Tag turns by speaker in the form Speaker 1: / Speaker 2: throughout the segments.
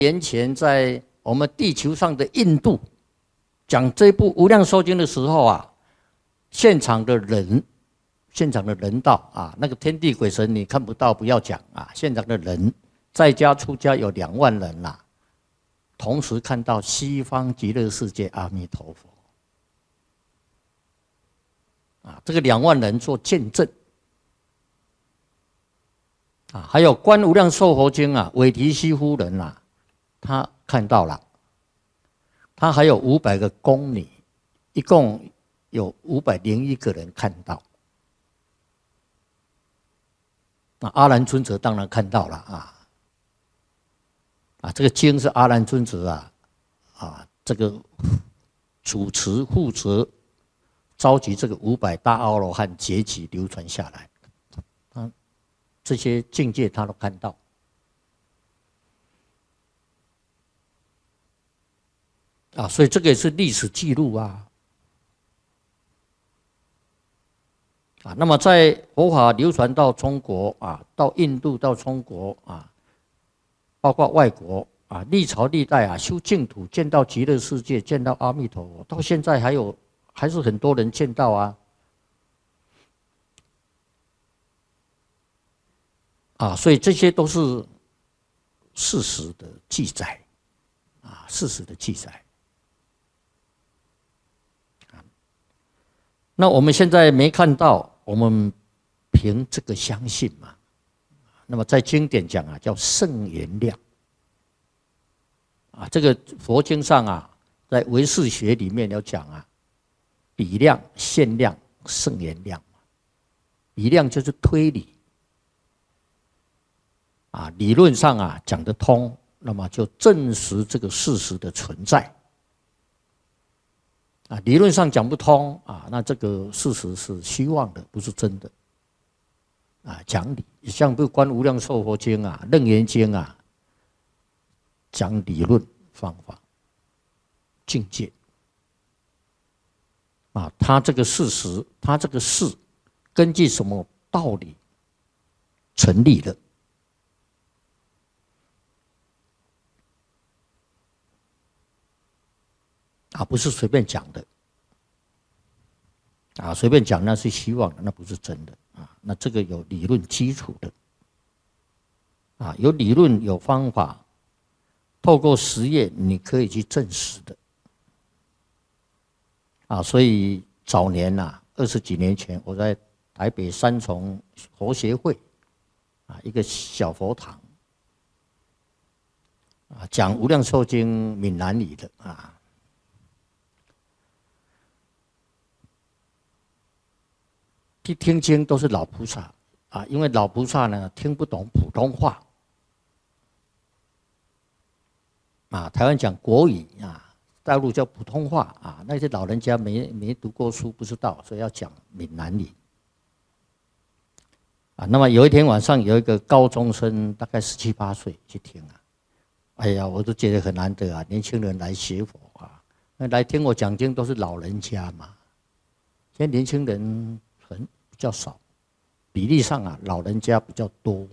Speaker 1: 年前在我们地球上的印度讲这部《无量寿经》的时候啊，现场的人道啊，那个天地鬼神你看不到，不要讲啊，现场的人在家出家有2万人啦，同时看到西方极乐世界阿弥陀佛啊，这个2万人做见证啊，还有《观无量寿佛经》啊，韦提希夫人啊，他看到了，他还有500个宫女，一共有501个人看到。那阿难尊者当然看到了这个经是阿难尊者这个主持负责召集这个500大阿罗汉结集流传下来，这些境界他都看到。所以这个也是历史记录那么在佛法流传到中国到印度到中国包括外国历朝历代修净土，见到极乐世界，见到阿弥陀佛，到现在还是很多人见到所以这些都是事实的记载事实的记载。那我们现在没看到，我们凭这个相信嘛。那么在经典讲叫圣言量这个佛经上在唯识学里面有讲比量、限量、圣言量。比量就是推理理论上讲得通，那么就证实这个事实的存在。理论上讲不通那这个事实是虚妄的，不是真的讲理，像不观无量寿佛经楞严经讲理论方法境界他这个事实，他这个事根据什么道理成立的不是随便讲的随便讲那是虚妄的，那不是真的那这个有理论基础的有理论有方法，透过实验你可以去证实的所以早年20几年前，我在台北三重佛协会一个小佛堂讲无量寿经闽南语的去听经都是老菩萨因为老菩萨呢听不懂普通话台湾讲国语大陆叫普通话那些老人家没读过书不知道，所以要讲闽南语那么有一天晚上，有一个高中生，大概17、18岁去听哎呀，我都觉得很难得年轻人来学佛来听我讲经都是老人家嘛，现在年轻人比较少，比例上老人家比较多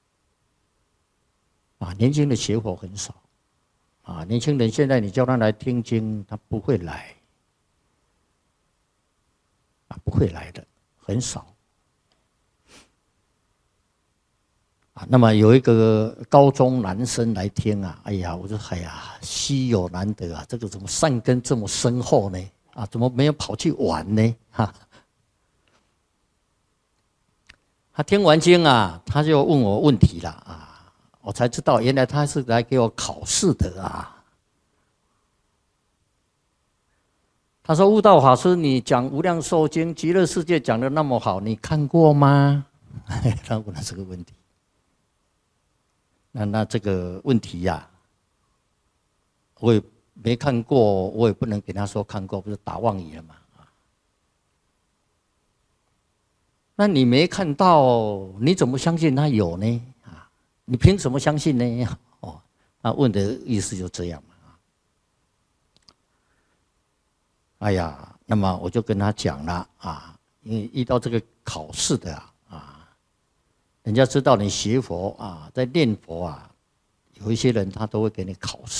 Speaker 1: 年轻的学佛很少年轻人现在你叫他来听经，他不会来不会来的，很少那么有一个高中男生来听哎呀，我说稀有难得这个怎么善根这么深厚呢怎么没有跑去玩呢他听完经他就问我问题了我才知道原来他是来给我考试的他说悟道法师，你讲无量寿经极乐世界讲得那么好，你看过吗他问了这个问题那这个问题我也没看过，我也不能给他说看过，不是打妄语了吗那你没看到，你怎么相信他有呢你凭什么相信呢那问的意思就这样嘛哎呀，那么我就跟他讲了因为遇到这个考试的人家知道你学佛在念佛有一些人他都会给你考试。